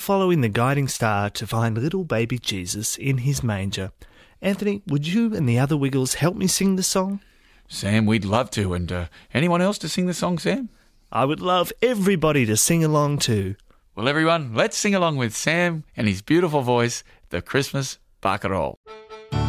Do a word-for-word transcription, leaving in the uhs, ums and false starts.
following the guiding star to find little baby Jesus in his manger. Anthony, would you and the other Wiggles help me sing the song? Sam, we'd love to. And uh, anyone else to sing the song, Sam? I would love everybody to sing along too. Well, everyone, let's sing along with Sam and his beautiful voice, the Christmas Barcarolle.